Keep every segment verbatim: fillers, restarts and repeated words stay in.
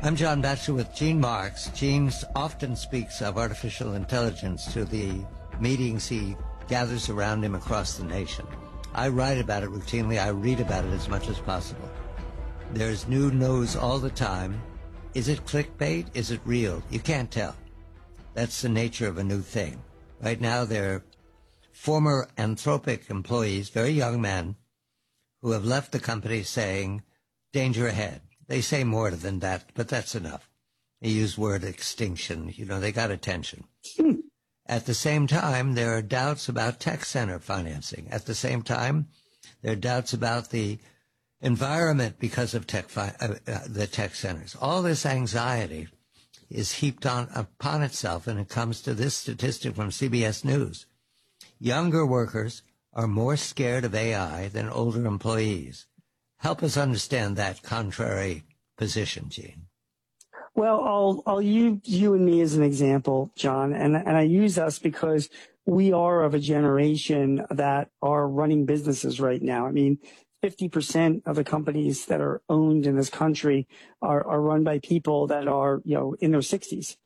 I'm John Batchelor with Gene Marks. Gene often speaks of artificial intelligence to the meetings he gathers around him across the nation. I write about it routinely. I read about it as much as possible. There's new news all the time. Is it clickbait? Is it real? You can't tell. That's the nature of a new thing. Right now, there are former Anthropic employees, very young men, who have left the company saying, danger ahead. They say more than that, but that's enough. They use word extinction. You know, they got attention. At the same time, there are doubts about tech center financing. At the same time, there are doubts about the environment because of tech fi- uh, uh, the tech centers. All this anxiety is heaped on upon itself, and it comes to this statistic from C B S News. Younger workers are more scared of A I than older employees. Help us understand that contrary position, Gene. Well, I'll I'll use you and me as an example, John, and and I use us because we are of a generation that are running businesses right now. I mean, fifty percent of the companies that are owned in this country are are run by people that are, you know, in their sixties.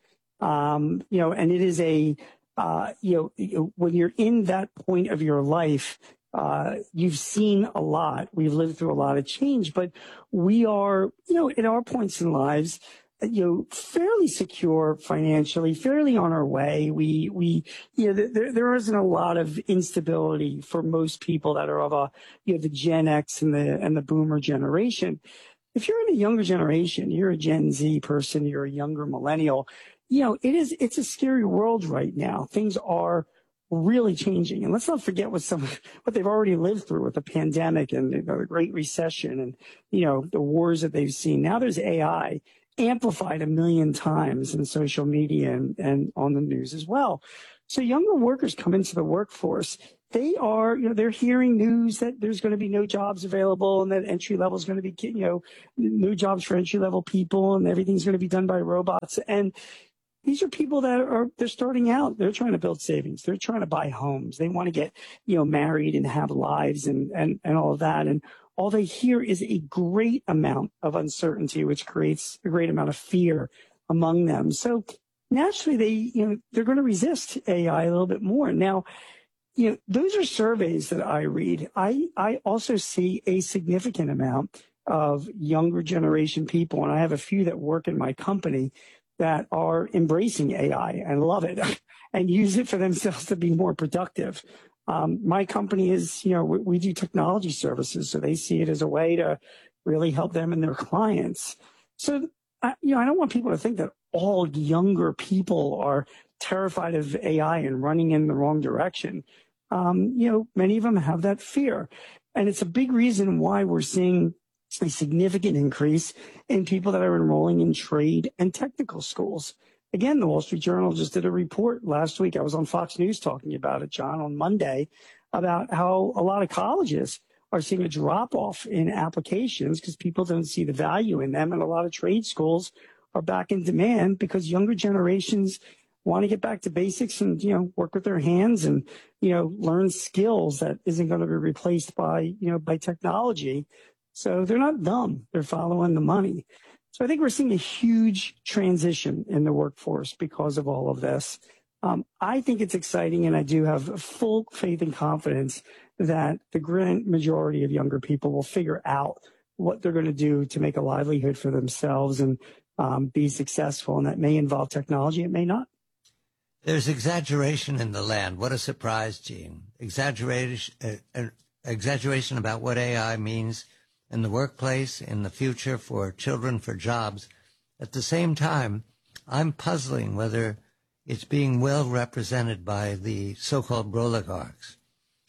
Um, you know, and it is a uh, you know, when you're in that point of your life, Uh, you've seen a lot. We've lived through a lot of change, but we are, you know, at our points in lives, you know, fairly secure financially, fairly on our way. We, we, you know, there, there isn't a lot of instability for most people that are of a, you know, the Gen X and the, and the boomer generation. If you're in a younger generation, you're a Gen Z person, you're a younger millennial, you know, it is, it's a scary world right now. Things are really changing. And let's not forget what some, what they've already lived through with the pandemic and the, the Great Recession and, you know, the wars that they've seen. Now there's A I amplified a million times in social media and, and on the news as well. So younger workers come into the workforce. They are, you know, they're hearing news that there's going to be no jobs available and that entry level is going to be, you know, no jobs for entry level people and everything's going to be done by robots. And these are people that are, they're starting out. They're trying to build savings. They're trying to buy homes. They want to get, you know, married and have lives and, and, and all of that. And all they hear is a great amount of uncertainty, which creates a great amount of fear among them. So naturally they, you know, they're going to resist A I a little bit more. Now, you know, those are surveys that I read. I, I also see a significant amount of younger generation people, and I have a few that work in my company that are embracing A I and love it and use it for themselves to be more productive. Um, my company is, you know, we, we do technology services, so they see it as a way to really help them and their clients. So, uh, you know, I don't want people to think that all younger people are terrified of A I and running in the wrong direction. Um, you know, many of them have that fear. And it's a big reason why we're seeing a significant increase in people that are enrolling in trade and technical schools. Again, the Wall Street Journal just did a report last week. I was on Fox News talking about it, John, on Monday, about how a lot of colleges are seeing a drop off in applications because people don't see the value in them. And a lot of trade schools are back in demand because younger generations want to get back to basics and, you know, work with their hands and, you know, learn skills that isn't going to be replaced by, you know, by technology. So they're not dumb. They're following the money. So I think we're seeing a huge transition in the workforce because of all of this. Um, I think it's exciting, and I do have full faith and confidence that the grand majority of younger people will figure out what they're going to do to make a livelihood for themselves and um, be successful. And that may involve technology. It may not. There's exaggeration in the land. What a surprise, Gene. Exaggeration, uh, uh, exaggeration about what A I means in the workplace, in the future, for children, for jobs. At the same time, I'm puzzling whether it's being well represented by the so-called oligarchs.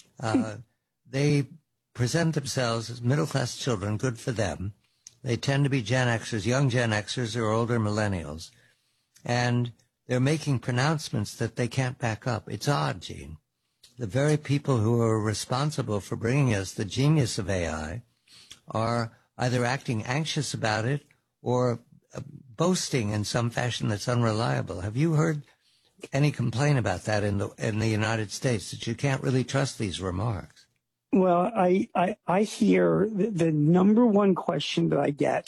Uh, they present themselves as middle-class children, good for them. They tend to be Gen Xers, young Gen Xers or older millennials. And they're making pronouncements that they can't back up. It's odd, Gene. The very people who are responsible for bringing us the genius of A I are either acting anxious about it or uh, boasting in some fashion that's unreliable. Have you heard any complaint about that in the in the United States, that you can't really trust these remarks? Well, I I, I hear the, the number one question that I get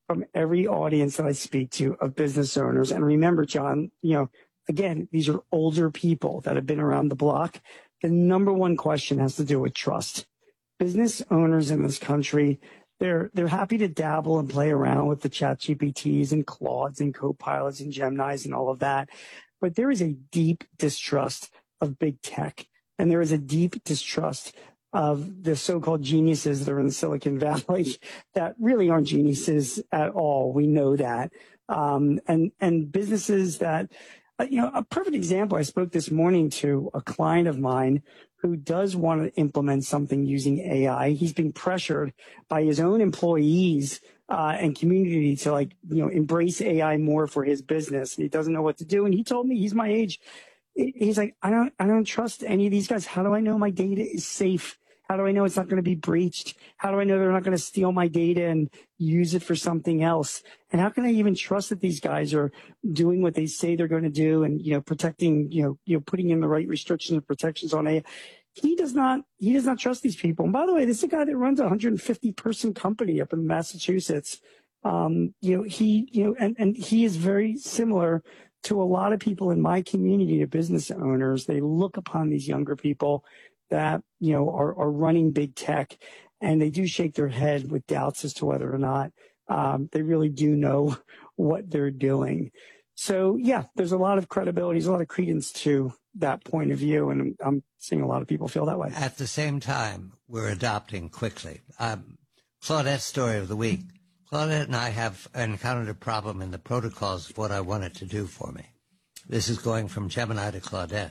from every audience that I speak to of business owners. And remember, John, you know, again, these are older people that have been around the block. The number one question has to do with trust. Business owners in this country, they're they're happy to dabble and play around with the Chat G P Ts and Claudes and Copilots and Geminis and all of that. But there is a deep distrust of big tech. And there is a deep distrust of the so-called geniuses that are in Silicon Valley that really aren't geniuses at all. We know that. Um, and, and businesses that, uh, you know, a perfect example, I spoke this morning to a client of mine who does want to implement something using A I. He's being pressured by his own employees uh, and community to, like, you know, embrace A I more for his business. He doesn't know what to do. And he told me, he's my age. He's like, I don't, I don't trust any of these guys. How do I know my data is safe? How do I know it's not going to be breached? How do I know they're not going to steal my data and use it for something else? And how can I even trust that these guys are doing what they say they're going to do and, you know, protecting, you know, you know, putting in the right restrictions and protections on A I? He does not, he does not trust these people. And by the way, this is a guy that runs a one hundred fifty person company up in Massachusetts. Um, you know, he, you know, and, and he is very similar to a lot of people in my community, to business owners. They look upon these younger people that, you know, are, are running big tech, and they do shake their head with doubts as to whether or not um, they really do know what they're doing. So, yeah, there's a lot of credibility, there's a lot of credence to that point of view, and I'm, I'm seeing a lot of people feel that way. At the same time, we're adopting quickly. Um, Claudette's story of the week. Claudette and I have encountered a problem in the protocols of what I want it to do for me. This is going from Gemini to Claudette.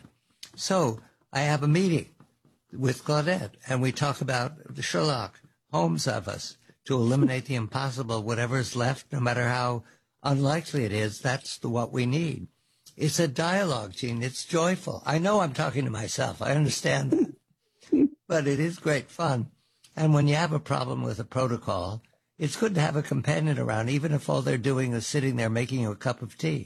So I have a meeting with Claudette, and we talk about the Sherlock Holmes of us to eliminate the impossible. Whatever is left, no matter how unlikely it is, that's the, what we need. It's a dialogue, Gene. It's joyful. I know I'm talking to myself. I understand that. But it is great fun. And when you have a problem with a protocol, it's good to have a companion around, even if all they're doing is sitting there making you a cup of tea.